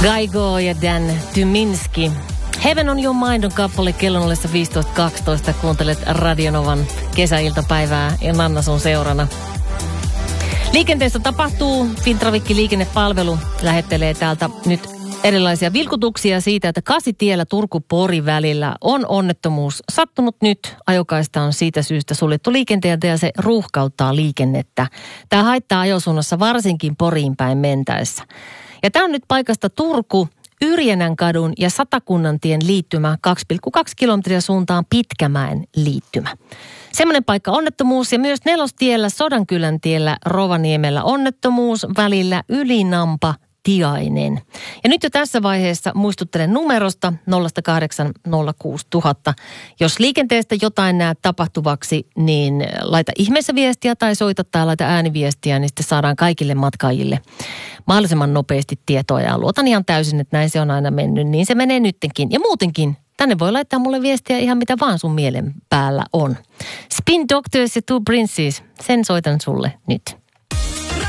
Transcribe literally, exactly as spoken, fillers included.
Gaigo ja Dan Tyminski. Heaven on Your Mind on kappale kellon ollessa viisitoista kaksitoista. Kuuntelet Radionovan kesäiltapäivää ja Nanna sun seurana. Liikenteessä tapahtuu. Fintravikki liikennepalvelu lähettelee täältä nyt erilaisia vilkutuksia siitä, että Kasitiellä Turku-Pori välillä on onnettomuus sattunut nyt. Ajokaista on siitä syystä suljettu liikenteeltä ja se ruuhkauttaa liikennettä. Tämä haittaa ajosuunnassa varsinkin Poriin päin mentäessä. Ja tämä on nyt paikasta Turku, Yrjänän kadun ja Satakunnantien liittymä kaksi pilkku kaksi kilometriä suuntaan Pitkämäen liittymä. Semmoinen paikka onnettomuus ja myös Nelostiellä Sodankylän tiellä Rovaniemellä onnettomuus välillä Ylinampa Tiainen. Ja nyt jo tässä vaiheessa muistuttelen numerosta nolla kahdeksan nolla kuusi nolla nolla nolla. Jos liikenteestä jotain näet tapahtuvaksi, niin laita ihmeessä viestiä tai soita tai laita ääniviestiä, niin sitten saadaan kaikille matkaajille mahdollisimman nopeasti tietoa. Ja luotan ihan täysin, että näin se on aina mennyt, niin se menee nyttenkin. Ja muutenkin, tänne voi laittaa mulle viestiä ihan mitä vaan sun mielen päällä on. Spin Doctors ja Two Princes, sen soitan sulle nyt.